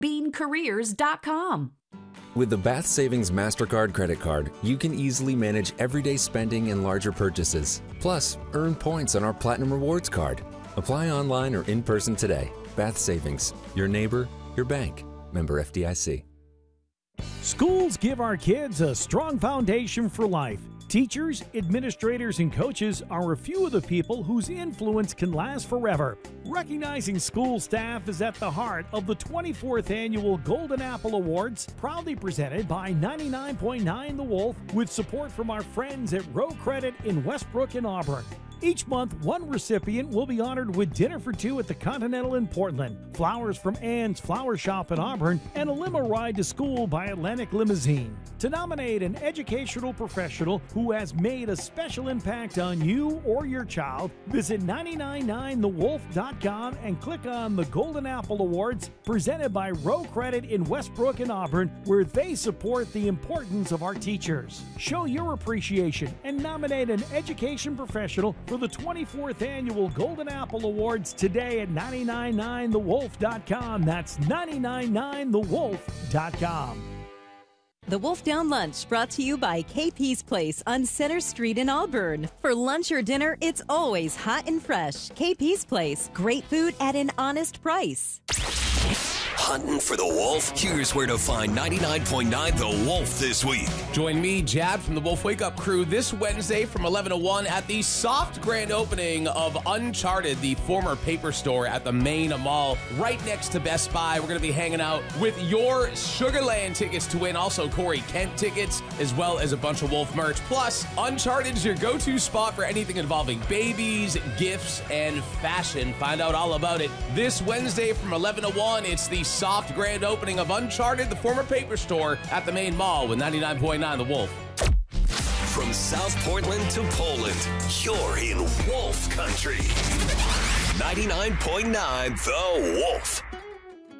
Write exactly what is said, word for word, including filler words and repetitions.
bean careers dot com. With the Bath Savings MasterCard credit card, you can easily manage everyday spending and larger purchases. Plus, earn points on our Platinum Rewards card. Apply online or in person today. Bath Savings, your neighbor, your bank. Member F D I C. Schools give our kids a strong foundation for life. Teachers, administrators, and coaches are a few of the people whose influence can last forever. Recognizing school staff is at the heart of the twenty-fourth Annual Golden Apple Awards, proudly presented by ninety-nine point nine The Wolf, with support from our friends at Row Credit in Westbrook and Auburn. Each month, one recipient will be honored with dinner for two at the Continental in Portland, flowers from Ann's Flower Shop in Auburn, and a limo ride to school by Atlantic Limousine. To nominate an educational professional who has made a special impact on you or your child, visit nine nine nine the wolf dot com and click on the Golden Apple Awards, presented by Row Credit in Westbrook and Auburn, where they support the importance of our teachers. Show your appreciation and nominate an education professional for the twenty-fourth Annual Golden Apple Awards today at nine nine nine the wolf dot com. That's nine nine nine the wolf dot com. The Wolf Down Lunch, brought to you by K P's Place on Center Street in Auburn. For lunch or dinner, it's always hot and fresh. K P's Place, great food at an honest price. Hunting for the Wolf? Here's where to find ninety-nine point nine The Wolf this week. Join me, Jab, from the Wolf Wake Up Crew this Wednesday from eleven to one at the soft grand opening of Uncharted, the former paper store at the main mall right next to Best Buy. We're going to be hanging out with your Sugarland tickets to win, also Corey Kent tickets, as well as a bunch of Wolf merch. Plus, Uncharted is your go-to spot for anything involving babies, gifts, and fashion. Find out all about it this Wednesday from eleven to one. It's the soft grand opening of Uncharted, the former paper store at the main mall with ninety-nine point nine The Wolf. From South Portland to Poland, you're in Wolf Country. ninety-nine point nine The Wolf.